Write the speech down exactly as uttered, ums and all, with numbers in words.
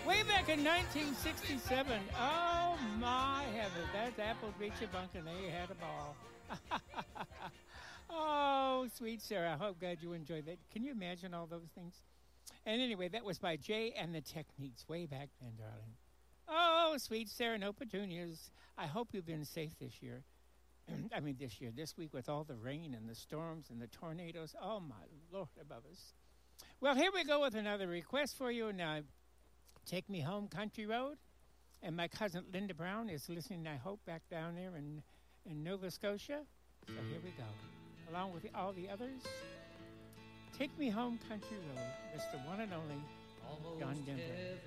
Way back in nineteen sixty-seven. Oh, my heavens. That's Applebee's Chibunk, and they had a ball. Oh, sweet Sarah. I hope glad you enjoyed that. Can you imagine all those things? And anyway, that was by Jay and the Techniques way back then, darling. Oh, sweet Sarah, no petunias. I hope you've been safe this year. I mean, this year, this week with all the rain and the storms and the tornadoes. Oh, my Lord above us. Well, here we go with another request for you. Now, Take Me Home, Country Road. And my cousin Linda Brown is listening, I hope, back down there in, in Nova Scotia. So here we go. Along with all the others, Take Me Home, Country Road, Mister One and Only Don Denver.